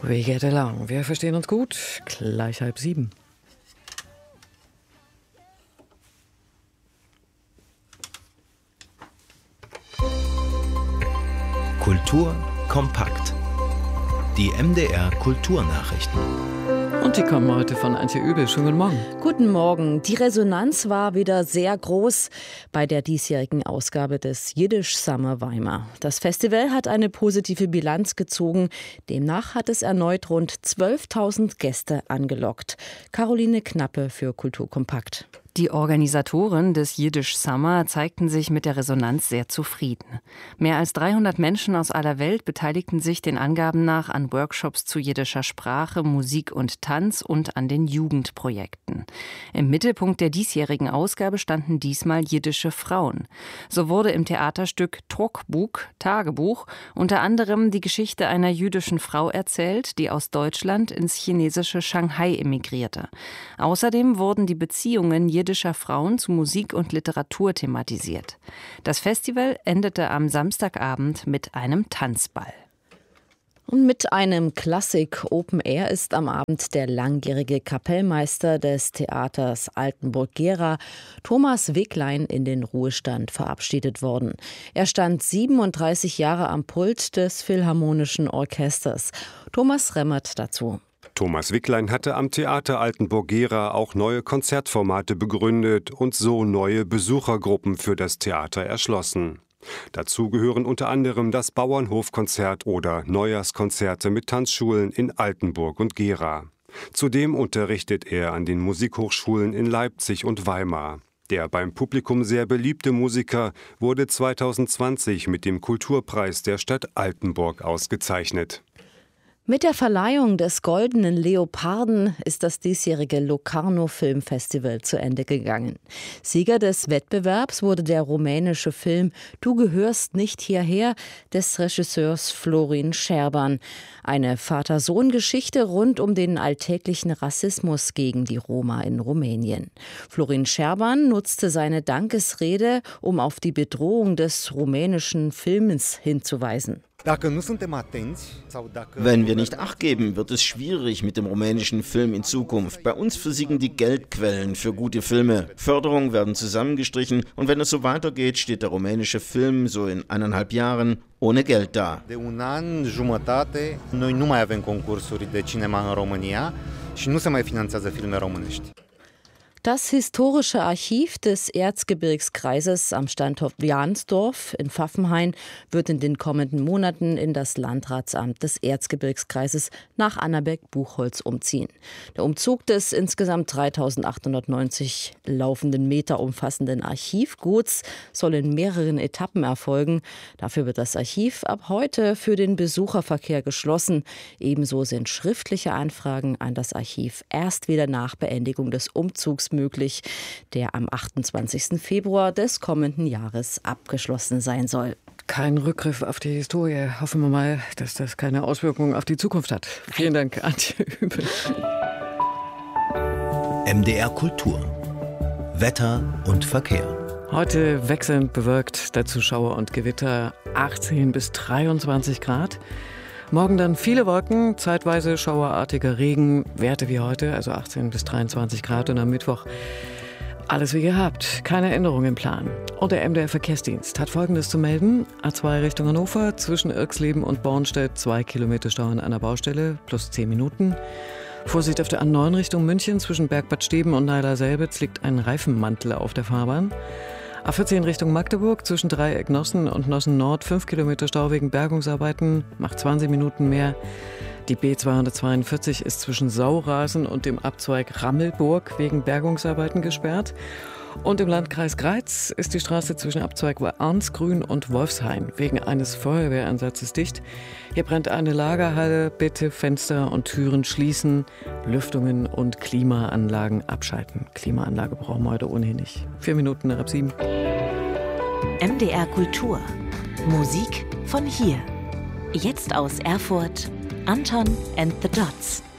We get along. Wir verstehen uns gut. Gleich 6:30. Kultur kompakt. Die MDR Kulturnachrichten. Und die kommen heute von Antje Übel. Schönen guten Morgen. Guten Morgen. Die Resonanz war wieder sehr groß bei der diesjährigen Ausgabe des Yiddish Summer Weimar. Das Festival hat eine positive Bilanz gezogen. Demnach hat es erneut rund 12.000 Gäste angelockt. Caroline Knappe für Kultur kompakt. Die Organisatoren des Yiddish Summer zeigten sich mit der Resonanz sehr zufrieden. Mehr als 300 Menschen aus aller Welt beteiligten sich den Angaben nach an Workshops zu jiddischer Sprache, Musik und Tanz und an den Jugendprojekten. Im Mittelpunkt der diesjährigen Ausgabe standen diesmal jiddische Frauen. So wurde im Theaterstück Tokbuk, Tagebuch, unter anderem die Geschichte einer jüdischen Frau erzählt, die aus Deutschland ins chinesische Shanghai emigrierte. Außerdem wurden die Beziehungen jiddischer Frauen zu Musik und Literatur thematisiert. Das Festival endete am Samstagabend mit einem Tanzball. Und mit einem Klassik Open Air ist am Abend der langjährige Kapellmeister des Theaters Altenburg-Gera, Thomas Wicklein, in den Ruhestand verabschiedet worden. Er stand 37 Jahre am Pult des Philharmonischen Orchesters. Thomas Remmert dazu. Thomas Wicklein hatte am Theater Altenburg-Gera auch neue Konzertformate begründet und so neue Besuchergruppen für das Theater erschlossen. Dazu gehören unter anderem das Bauernhofkonzert oder Neujahrskonzerte mit Tanzschulen in Altenburg und Gera. Zudem unterrichtet er an den Musikhochschulen in Leipzig und Weimar. Der beim Publikum sehr beliebte Musiker wurde 2020 mit dem Kulturpreis der Stadt Altenburg ausgezeichnet. Mit der Verleihung des Goldenen Leoparden ist das diesjährige Locarno Filmfestival zu Ende gegangen. Sieger des Wettbewerbs wurde der rumänische Film Du gehörst nicht hierher des Regisseurs Florin Scherban. Eine Vater-Sohn-Geschichte rund um den alltäglichen Rassismus gegen die Roma in Rumänien. Florin Scherban nutzte seine Dankesrede, um auf die Bedrohung des rumänischen Films hinzuweisen. Wenn wir nicht Acht geben, wird es schwierig mit dem rumänischen Film in Zukunft. Bei uns versiegen die Geldquellen für gute Filme. Förderungen werden zusammengestrichen und wenn es so weitergeht, steht der rumänische Film so in 1,5 Jahren ohne Geld da. De un an jumătate, noi nu mai avem concursuri de cinema în România și nu se mai finanțează filme românești. Das historische Archiv des Erzgebirgskreises am Standort Jansdorf in Pfaffenhain wird in den kommenden Monaten in das Landratsamt des Erzgebirgskreises nach Annaberg-Buchholz umziehen. Der Umzug des insgesamt 3.890 laufenden Meter umfassenden Archivguts soll in mehreren Etappen erfolgen. Dafür wird das Archiv ab heute für den Besucherverkehr geschlossen. Ebenso sind schriftliche Anfragen an das Archiv erst wieder nach Beendigung des Umzugs möglich, der am 28. Februar des kommenden Jahres abgeschlossen sein soll. Kein Rückgriff auf die Historie. Hoffen wir mal, dass das keine Auswirkungen auf die Zukunft hat. Vielen Dank, Antje Übel. MDR Kultur. Wetter und Verkehr. Heute wechselnd bewölkt, dazu Schauer und Gewitter, 18 bis 23 Grad. Morgen dann viele Wolken, zeitweise schauerartiger Regen, Werte wie heute, also 18 bis 23 Grad und am Mittwoch alles wie gehabt, keine Änderung im Plan. Und der MDR Verkehrsdienst hat Folgendes zu melden: A2 Richtung Hannover, zwischen Irxleben und Bornstedt 2 Kilometer Stau an einer Baustelle, plus 10 Minuten. Vorsicht auf der A9 Richtung München, zwischen Bergbad Steben und Neiler-Selbitz liegt ein Reifenmantel auf der Fahrbahn. A14 Richtung Magdeburg, zwischen Dreieck Nossen und Nossen Nord 5 Kilometer Stau wegen Bergungsarbeiten, macht 20 Minuten mehr. Die B242 ist zwischen Saurasen und dem Abzweig Rammelburg wegen Bergungsarbeiten gesperrt. Und im Landkreis Greiz ist die Straße zwischen Abzweig Arnsgrün und Wolfshain wegen eines Feuerwehreinsatzes dicht. Hier brennt eine Lagerhalle, bitte Fenster und Türen schließen, Lüftungen und Klimaanlagen abschalten. Klimaanlage brauchen wir heute ohnehin nicht. 4 Minuten nach 7. MDR Kultur. Musik von hier. Jetzt aus Erfurt, Anton and the Dots.